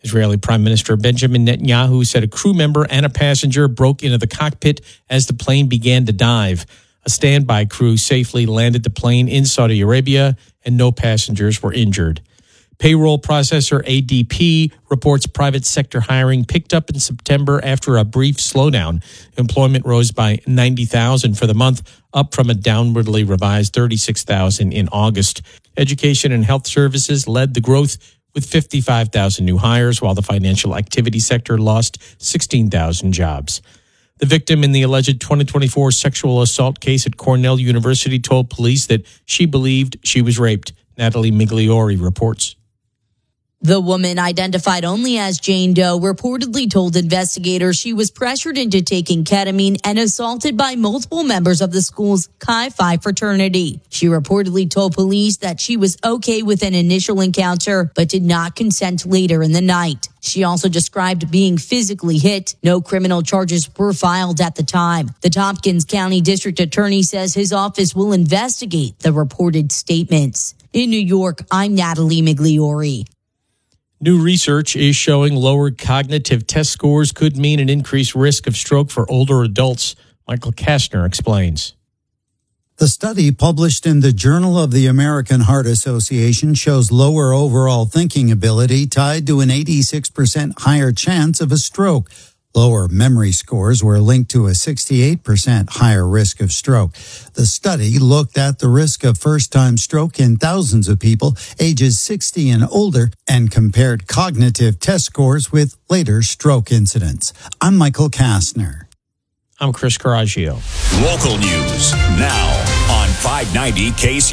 Israeli Prime Minister Benjamin Netanyahu said a crew member and a passenger broke into the cockpit as the plane began to dive. A standby crew safely landed the plane in Saudi Arabia, and no passengers were injured. Payroll processor ADP reports private sector hiring picked up in September after a brief slowdown. Employment rose by 90,000 for the month, up from a downwardly revised 36,000 in August. Education and health services led the growth with 55,000 new hires, while the financial activity sector lost 16,000 jobs. The victim in the alleged 2024 sexual assault case at Cornell University told police that she believed she was raped. Natalie Migliori reports. The woman, identified only as Jane Doe, reportedly told investigators she was pressured into taking ketamine and assaulted by multiple members of the school's Chi Phi fraternity. She reportedly told police that she was okay with an initial encounter, but did not consent later in the night. She also described being physically hit. No criminal charges were filed at the time. The Tompkins County District Attorney says his office will investigate the reported statements. In New York, I'm Natalie Migliori. New research is showing lower cognitive test scores could mean an increased risk of stroke for older adults. Michael Kastner explains. The study published in the Journal of the American Heart Association shows lower overall thinking ability tied to an 86% higher chance of a stroke. Lower memory scores were linked to a 68% higher risk of stroke. The study looked at the risk of first-time stroke in thousands of people ages 60 and older and compared cognitive test scores with later stroke incidents. I'm Michael Kastner. I'm Chris Caraggio. Local news now on 590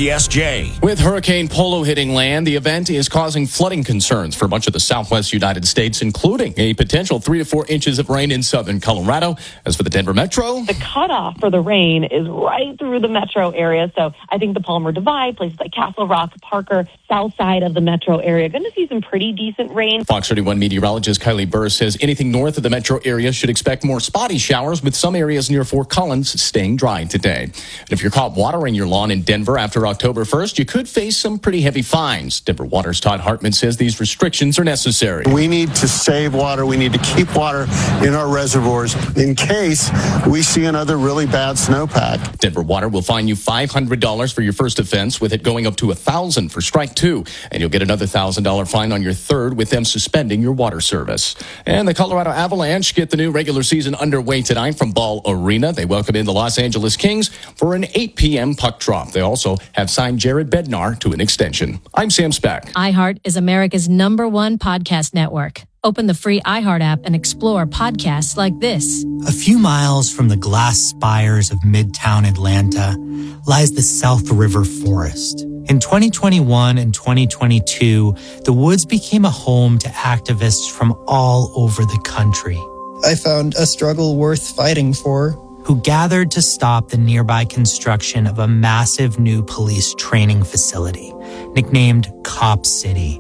KCSJ. With Hurricane Polo hitting land, the event is causing flooding concerns for much of the southwest United States, including a potential 3 to 4 inches of rain in southern Colorado. As for the Denver Metro, the cutoff for the rain is right through the metro area. So I think the Palmer Divide, places like Castle Rock, Parker, south side of the metro area, going to see some pretty decent rain. Fox 31 meteorologist Kylie Burr says anything north of the metro area should expect more spotty showers, with some areas near Fort Collins staying dry today. And if you're caught watering your lawn in Denver after October 1st, you could face some pretty heavy fines. Denver Water's Todd Hartman says these restrictions are necessary. We need to save water. We need to keep water in our reservoirs in case we see another really bad snowpack. Denver Water will fine you $500 for your first offense, with it going up to $1,000 for strike 2. And you'll get another $1,000 fine on your third, with them suspending your water service. And the Colorado Avalanche get the new regular season underway tonight from Ball Arena. They welcome in the Los Angeles Kings for an 8 p.m. puck drop. They also have signed Jared Bednar to an extension. I'm Sam Speck. iHeart is America's #1 podcast network. Open the free iHeart app and explore podcasts like this. A few miles from the glass spires of Midtown Atlanta lies the South River Forest. In 2021 and 2022, the woods became a home to activists from all over the country. I found a struggle worth fighting for. Who gathered to stop the nearby construction of a massive new police training facility, nicknamed Cop City.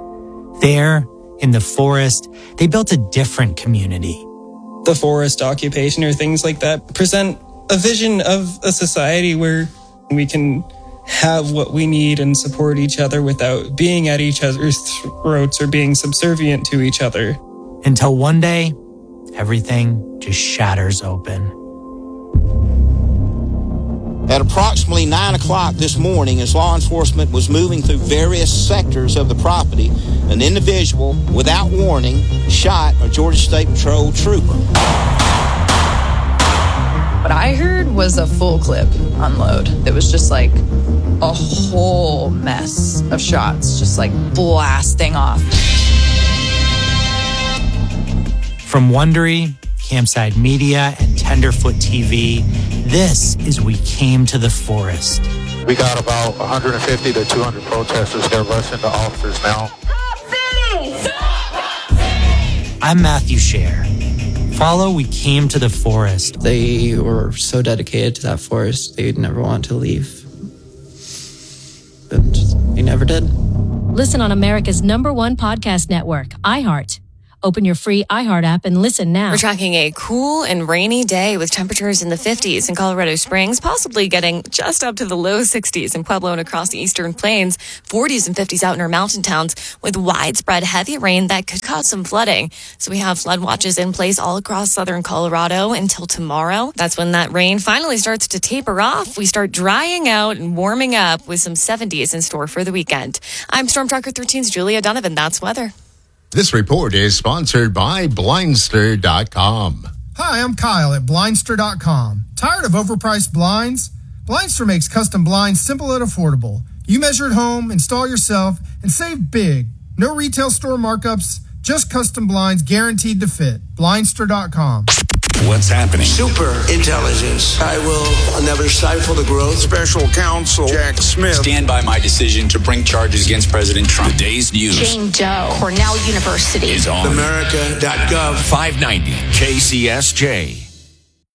There, in the forest, they built a different community. The forest occupation or things like that present a vision of a society where we can have what we need and support each other without being at each other's throats or being subservient to each other. Until one day, everything just shatters open. At approximately 9 o'clock this morning, as law enforcement was moving through various sectors of the property, an individual, without warning, shot a Georgia State Patrol trooper. What I heard was a full clip unload. It was just like a whole mess of shots, just like blasting off. From Wondery, Campside Media, and Tenderfoot TV, this is We Came to the Forest. We got about 150 to 200 protesters. They're rushing the officers now. I'm Matthew Scher. Follow We Came to the Forest. They were so dedicated to that forest, they'd never want to leave. But they never did. Listen on America's #1 podcast network, iHeart. Open your free iHeart app and listen now. We're tracking a cool and rainy day with temperatures in the 50s in Colorado Springs, possibly getting just up to the low 60s in Pueblo and across the eastern plains, 40s and 50s out in our mountain towns with widespread heavy rain that could cause some flooding. So we have flood watches in place all across southern Colorado until tomorrow. That's when that rain finally starts to taper off. We start drying out and warming up with some 70s in store for the weekend. I'm Storm Tracker 13's Julia Donovan. That's weather. This report is sponsored by Blindster.com. Hi, I'm Kyle at Blindster.com. Tired of overpriced blinds? Blindster makes custom blinds simple and affordable. You measure at home, install yourself, and save big. No retail store markups, just custom blinds guaranteed to fit. Blindster.com. What's happening? Super intelligence. I will never stifle the growth. Special counsel Jack Smith. Stand by my decision to bring charges against President Trump. The day's news. Jane Doe, Cornell University. Is on America.gov. 590 KCSJ.